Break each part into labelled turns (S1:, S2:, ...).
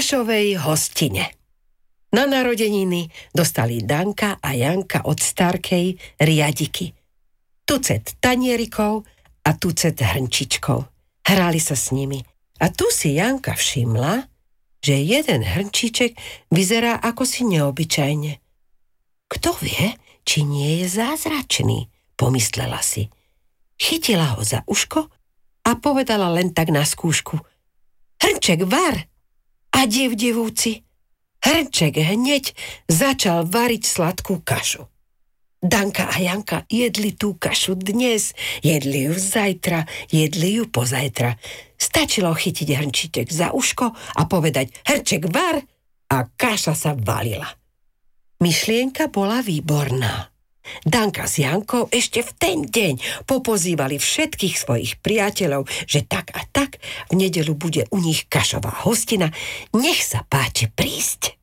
S1: kašovej hostine. Na narodeniny dostali Danka a Janka od Starkej riadiky. Tucet tanierikov a tucet hrnčičkov. Hrali sa s nimi. A tu si Janka všimla, že jeden hrnčíček vyzerá ako si neobyčajne. Kto vie, či nie je zázračný, pomyslela si. Chytila ho za uško a povedala len tak na skúšku. Hrnček, var! A divúci, hrnček hneď začal variť sladkú kašu. Danka a Janka jedli tú kašu dnes, jedli ju zajtra, jedli ju pozajtra. Stačilo chytiť hrnčíček za uško a povedať hrnček, var! A kaša sa valila. Myšlienka bola výborná. Danka s Jankou ešte v ten deň popozývali všetkých svojich priateľov, že tak a tak v nedeľu bude u nich kašová hostina. Nech sa páči prísť.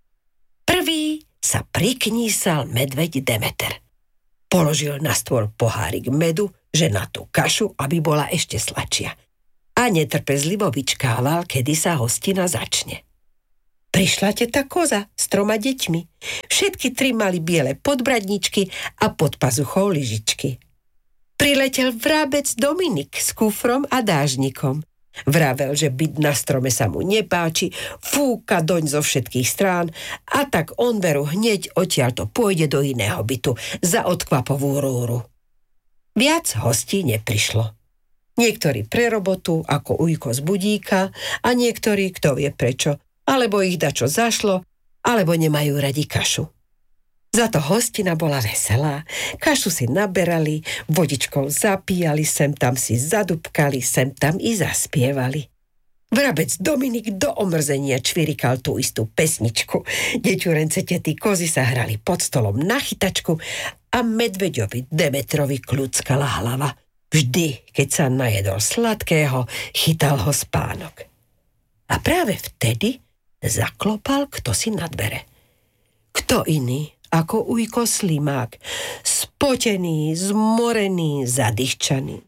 S1: Prvý sa priknísal medveď Demeter. Položil na stôl pohárik medu, že na tú kašu, aby bola ešte sladšia. A netrpezlivo vyčkával, kedy sa hostina začne. Prišla teta Koza s 3 deťmi. Všetky 3 mali biele podbradničky a pod pazuchou lyžičky. Priletel vrabec Dominik s kufrom a dážnikom. Vravel, že byť na strome sa mu nepáči, fúka doň zo všetkých strán a tak on veru hneď odtiaľto pôjde do iného bytu za odkvapovú rúru. Viac hostí neprišlo. Niektorí pre robotu, ako ujko z budíka, a niektorí, kto vie prečo, alebo ich dačo zašlo, alebo nemajú radi kašu. Za to hostina bola veselá. Kašu si naberali, vodičkou zapíjali, sem tam si zadupkali, sem tam i zaspievali. Vrabec Dominik do omrzenia čvirikal tú istú pesničku. Deťurence tety Kozy sa hrali pod stolom na chytačku a medveďovi Demetrovi kľuckala hlava. Vždy, keď sa najedol sladkého, chytal ho spánok. A práve vtedy zaklopal ktosi na dvere. Kto iný ako ujko Slimák, spotený, zmorený, zadýchčaný.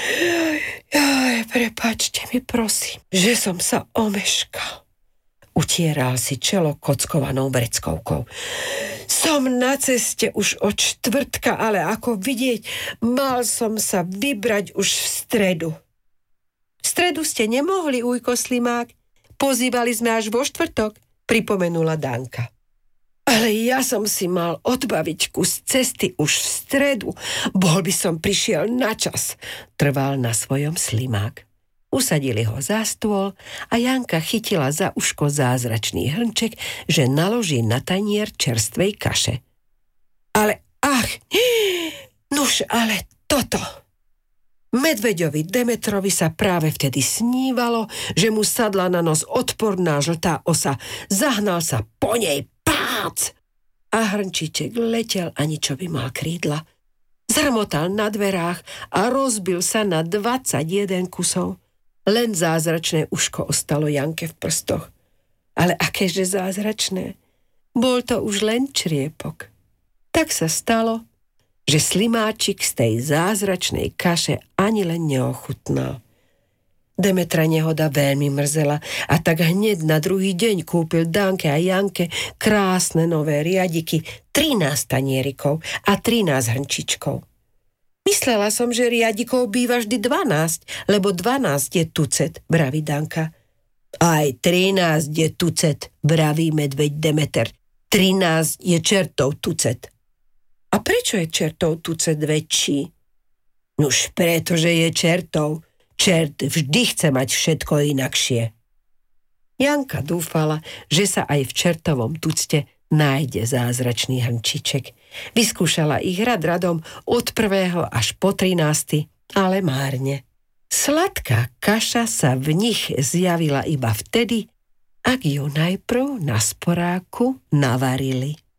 S1: Prepáčte mi, prosím, že som sa omeškal. Utieral si čelo kockovanou vreckovkou. Som na ceste už od štvrtka, ale ako vidieť, mal som sa vybrať už v stredu. V stredu ste nemohli, ujko Slimák. Pozývali sme až vo štvrtok, pripomenula Danka. Ale ja som si mal odbaviť kus cesty už v stredu. Bol by som prišiel na čas, trval na svojom Slimák. Usadili ho za stôl a Janka chytila za uško zázračný hrnček, že naloží na tanier čerstvej kaše. Ale ale toto... Medveďovi Demetrovi sa práve vtedy snívalo, že mu sadla na nos odporná žltá osa. Zahnal sa po nej pác a hrnčíček letel, ani čo by mal krídla. Zrmotal na dverách a rozbil sa na 21 kusov. Len zázračné uško ostalo Janke v prstoch. Ale akéže zázračné. Bol to už len čriepok. Tak sa stalo, že Slimáčik z tej zázračnej kaše ani len neochutnal. Demetra nehoda veľmi mrzela a tak hneď na druhý deň kúpil Danke a Janke krásne nové riadiky, 13 tanierikov a 13 hrnčičkov. Myslela som, že riadikov býva vždy 12, lebo 12 je tucet, vraví Danka. Aj 13 je tucet, vraví medveď Demeter. 13 je čertov tucet. A prečo je čertov tucet väčší? Nuž pretože je čertov. Čert vždy chce mať všetko inakšie. Janka dúfala, že sa aj v čertovom tucte nájde zázračný hrnčíček. Vyskúšala ich rad radom od 1. až po 13., ale márne. Sladká kaša sa v nich zjavila iba vtedy, ak ju najprv na sporáku navarili.